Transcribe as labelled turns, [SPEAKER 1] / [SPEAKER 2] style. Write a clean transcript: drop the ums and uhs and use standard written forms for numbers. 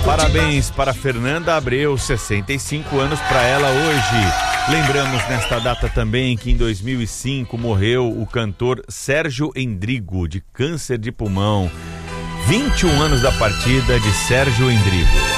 [SPEAKER 1] Parabéns para Fernanda Abreu, 65 anos para ela hoje. Lembramos nesta data também que em 2005 morreu o cantor Sérgio Endrigo, de câncer de pulmão. 21 anos da partida de Sérgio Endrigo.